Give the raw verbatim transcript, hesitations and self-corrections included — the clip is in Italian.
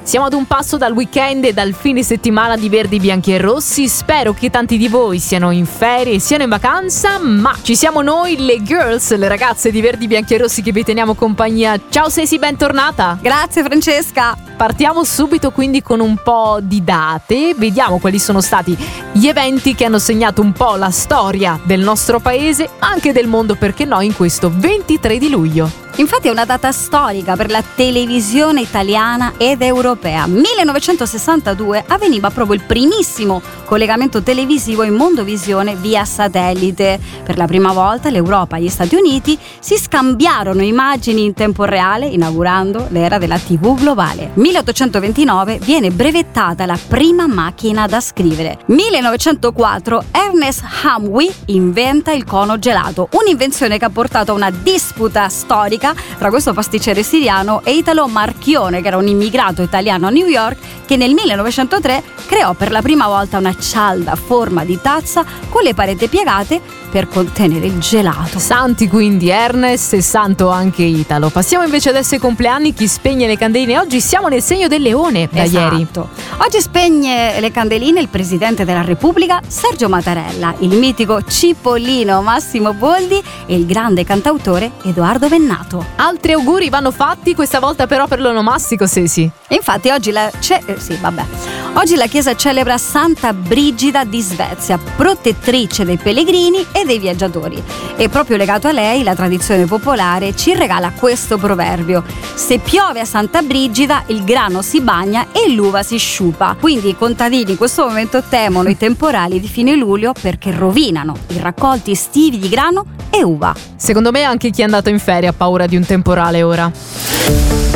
Siamo ad un passo dal weekend e dal fine settimana di Verdi, Bianchi e Rossi. Spero che tanti di voi siano in ferie, siano in vacanza, ma ci siamo noi, le girls, le ragazze di Verdi, Bianchi e Rossi, che vi teniamo compagnia. Ciao Ceci, bentornata. Grazie Francesca. Partiamo subito quindi con un po' di date, vediamo quali sono stati gli eventi che hanno segnato un po' la storia del nostro paese, anche del mondo, perché no, in questo ventitré di luglio. Infatti è una data storica per la televisione italiana ed europea. millenovecentosessantadue avveniva proprio il primissimo collegamento televisivo in mondovisione via satellite. Per la prima volta l'Europa e gli Stati Uniti si scambiarono immagini in tempo reale, inaugurando l'era della tivù globale. milleottocentoventinove viene brevettata la prima macchina da scrivere. millenovecentoquattro Ernest Hamwi inventa il cono gelato, un'invenzione che ha portato a una disputa storica tra questo pasticcere siriano e Italo Marchione, che era un immigrato italiano a New York, che nel millenovecentotre creò per la prima volta una cialda a forma di tazza con le pareti piegate per contenere il gelato. Santi quindi Ernest e santo anche Italo. Passiamo invece adesso ai compleanni, chi spegne le candeline. Oggi siamo nel segno del leone da esatto. ieri. Oggi spegne le candeline il Presidente della Repubblica Sergio Mattarella, il mitico Cipollino Massimo Boldi e il grande cantautore Edoardo Bennato. Altri auguri vanno fatti, questa volta però per l'onomastico, Ceci. E infatti oggi la c'è eh, sì, vabbè. Oggi la Chiesa celebra Santa Brigida di Svezia, protettrice dei pellegrini e dei viaggiatori. E proprio legato a lei, la tradizione popolare ci regala questo proverbio: se piove a Santa Brigida, il grano si bagna e l'uva si sciupa. Quindi i contadini in questo momento temono i temporali di fine luglio, perché rovinano i raccolti estivi di grano e uva. Secondo me anche chi è andato in ferie ha paura di un temporale ora.